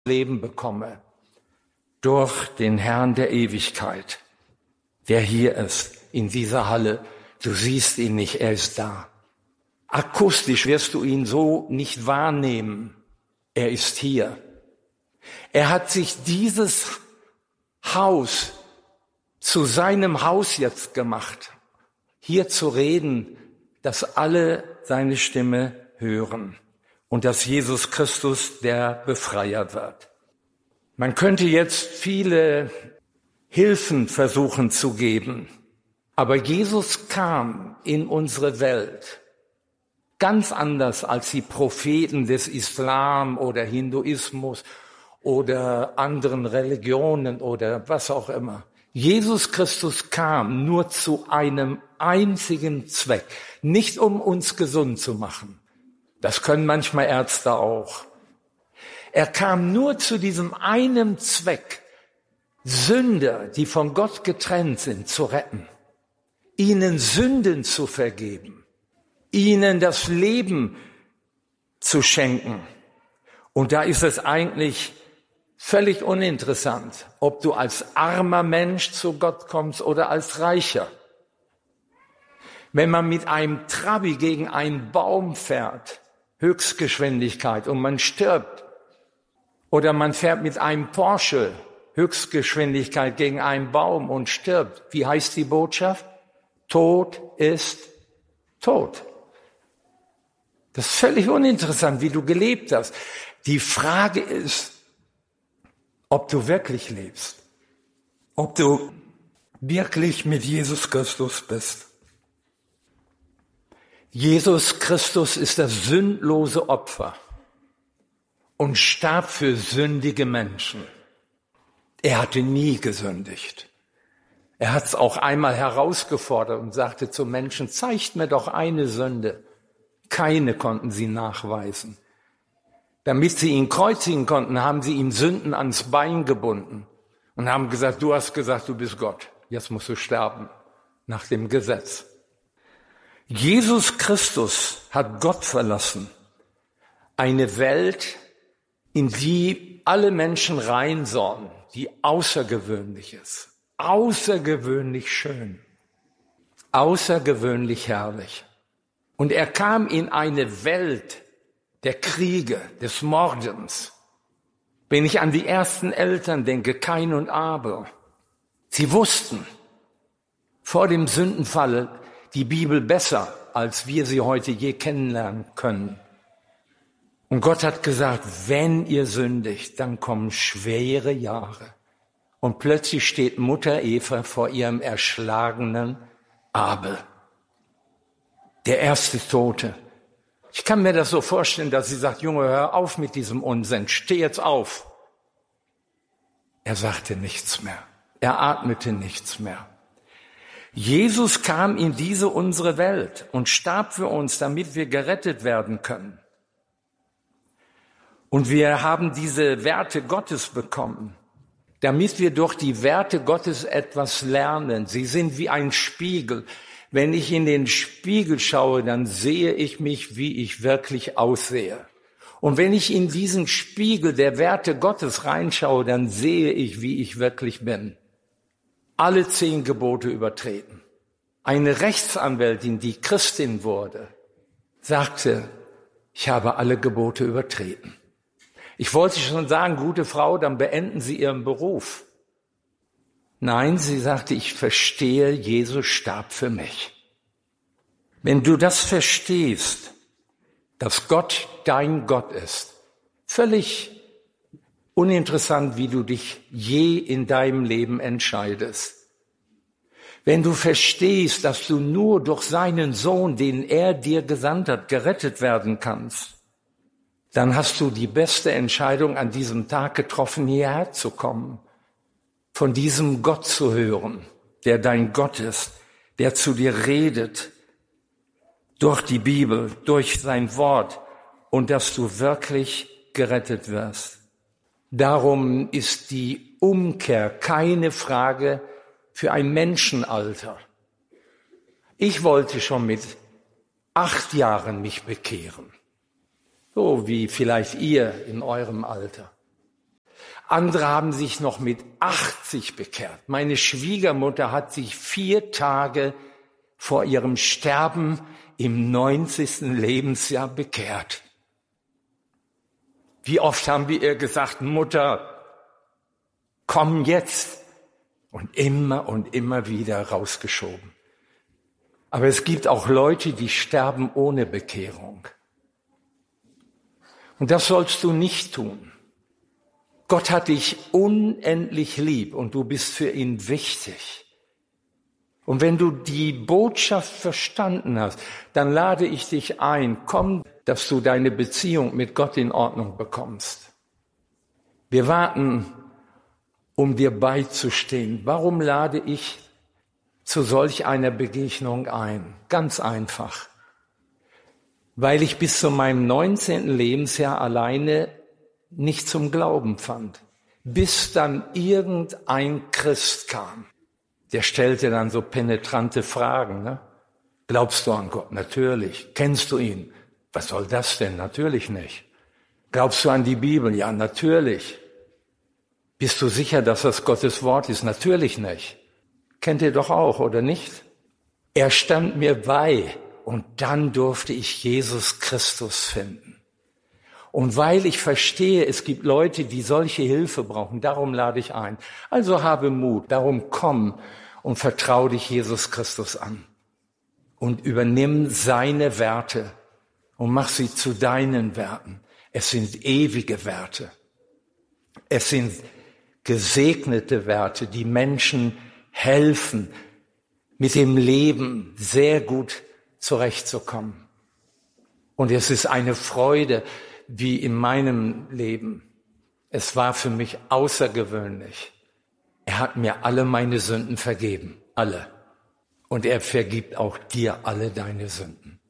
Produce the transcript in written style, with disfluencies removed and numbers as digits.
Leben bekomme durch den Herrn der Ewigkeit, der hier ist, in dieser Halle. Du siehst ihn nicht, er ist da. Akustisch wirst du ihn so nicht wahrnehmen. Er ist hier. Er hat sich dieses Haus zu seinem Haus jetzt gemacht, hier zu reden, dass alle seine Stimme hören und dass Jesus Christus der Befreier wird. Man könnte jetzt viele Hilfen versuchen zu geben, aber Jesus kam in unsere Welt ganz anders als die Propheten des Islam oder Hinduismus oder anderen Religionen oder was auch immer. Jesus Christus kam nur zu einem einzigen Zweck, nicht um uns gesund zu machen. Das können manchmal Ärzte auch. Er kam nur zu diesem einen Zweck, Sünder, die von Gott getrennt sind, zu retten, ihnen Sünden zu vergeben, ihnen das Leben zu schenken. Und da ist es eigentlich völlig uninteressant, ob du als armer Mensch zu Gott kommst oder als Reicher. Wenn man mit einem Trabi gegen einen Baum fährt, Höchstgeschwindigkeit, und man stirbt, oder man fährt mit einem Porsche, Höchstgeschwindigkeit gegen einen Baum und stirbt. Wie heißt die Botschaft? Tod ist tot. Das ist völlig uninteressant, wie du gelebt hast. Die Frage ist, ob du wirklich lebst, ob du wirklich mit Jesus Christus bist. Jesus Christus ist das sündlose Opfer und starb für sündige Menschen. Er hatte nie gesündigt. Er hat es auch einmal herausgefordert und sagte zum Menschen, zeigt mir doch eine Sünde. Keine konnten sie nachweisen. Damit sie ihn kreuzigen konnten, haben sie ihm Sünden ans Bein gebunden und haben gesagt, du hast gesagt, du bist Gott. Jetzt musst du sterben nach dem Gesetz. Jesus Christus hat Gott verlassen. Eine Welt, in die alle Menschen rein sollen, die außergewöhnlich ist, außergewöhnlich schön, außergewöhnlich herrlich. Und er kam in eine Welt der Kriege, des Mordens. Wenn ich an die ersten Eltern denke, Kain und Abel, sie wussten vor dem Sündenfall die Bibel besser, als wir sie heute je kennenlernen können. Und Gott hat gesagt, wenn ihr sündigt, dann kommen schwere Jahre. Und plötzlich steht Mutter Eva vor ihrem erschlagenen Abel, der erste Tote. Ich kann mir das so vorstellen, dass sie sagt, Junge, hör auf mit diesem Unsinn, steh jetzt auf. Er sagte nichts mehr. Er atmete nichts mehr. Jesus kam in diese unsere Welt und starb für uns, damit wir gerettet werden können. Und wir haben diese Werte Gottes bekommen, damit wir durch die Werte Gottes etwas lernen. Sie sind wie ein Spiegel. Wenn ich in den Spiegel schaue, dann sehe ich mich, wie ich wirklich aussehe. Und wenn ich in diesen Spiegel der Werte Gottes reinschaue, dann sehe ich, wie ich wirklich bin. Alle 10 Gebote übertreten. Eine Rechtsanwältin, die Christin wurde, sagte, ich habe alle Gebote übertreten. Ich wollte schon sagen, gute Frau, dann beenden Sie Ihren Beruf. Nein, sie sagte, ich verstehe, Jesus starb für mich. Wenn du das verstehst, dass Gott dein Gott ist, völlig uninteressant, wie du dich je in deinem Leben entscheidest. Wenn du verstehst, dass du nur durch seinen Sohn, den er dir gesandt hat, gerettet werden kannst, dann hast du die beste Entscheidung an diesem Tag getroffen, hierher zu kommen, von diesem Gott zu hören, der dein Gott ist, der zu dir redet, durch die Bibel, durch sein Wort, und dass du wirklich gerettet wirst. Darum ist die Umkehr keine Frage für ein Menschenalter. Ich wollte schon mit 8 Jahren mich bekehren. So wie vielleicht ihr in eurem Alter. Andere haben sich noch mit 80 bekehrt. Meine Schwiegermutter hat sich 4 Tage vor ihrem Sterben im 90. Lebensjahr bekehrt. Wie oft haben wir ihr gesagt, Mutter, komm jetzt. Und immer wieder rausgeschoben. Aber es gibt auch Leute, die sterben ohne Bekehrung. Und das sollst du nicht tun. Gott hat dich unendlich lieb und du bist für ihn wichtig. Und wenn du die Botschaft verstanden hast, dann lade ich dich ein, komm, dass du deine Beziehung mit Gott in Ordnung bekommst. Wir warten, um dir beizustehen. Warum lade ich zu solch einer Begegnung ein? Ganz einfach. Weil ich bis zu meinem 19. Lebensjahr alleine nicht zum Glauben fand. Bis dann irgendein Christ kam. Der stellte dann so penetrante Fragen. Ne? Glaubst du an Gott? Natürlich. Kennst du ihn? Was soll das denn? Natürlich nicht. Glaubst du an die Bibel? Ja, natürlich. Bist du sicher, dass das Gottes Wort ist? Natürlich nicht. Kennt ihr doch auch, oder nicht? Er stand mir bei und dann durfte ich Jesus Christus finden. Und weil ich verstehe, es gibt Leute, die solche Hilfe brauchen, darum lade ich ein. Also habe Mut, darum komm und vertrau dich Jesus Christus an. Und übernimm seine Werte und mach sie zu deinen Werten. Es sind ewige Werte. Es sind gesegnete Werte, die Menschen helfen, mit dem Leben sehr gut zurechtzukommen. Und es ist eine Freude, wie in meinem Leben. Es war für mich außergewöhnlich. Er hat mir alle meine Sünden vergeben, alle. Und er vergibt auch dir alle deine Sünden.